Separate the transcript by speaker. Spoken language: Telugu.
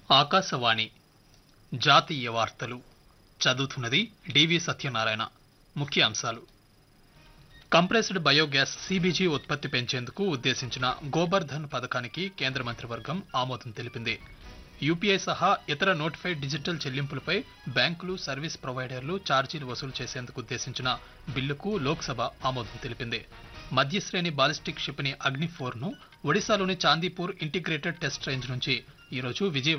Speaker 1: ఆకాశవాణి జాతీయ వార్తలు చదువుతున్నది డివి సత్యనారాయణ. ముఖ్యాంశాలు: కంప్రెస్డ్ బయోగ్యాస్ సిబిజి ఉత్పత్తి పెంచేందుకు ఉద్దేశించిన గోబర్ధన్ పథకానికి కేంద్ర మంత్రివర్గం ఆమోదం తెలిపింది. యూపీఐ సహా ఇతర నోటిఫైడ్ డిజిటల్ చెల్లింపులపై బ్యాంకులు, సర్వీస్ ప్రొవైడర్లు ఛార్జీలు వసూలు చేసేందుకు ఉద్దేశించిన బిల్లుకు లోక్సభ ఆమోదం తెలిపింది. మధ్యశ్రేణి బాలిస్టిక్ క్షిపణి అగ్ని 4ను ఒడిశాలోని చాందీపూర్ ఇంటిగ్రేటెడ్ టెస్ట్ రేంజ్ నుంచి ఈరోజు విజయవాడ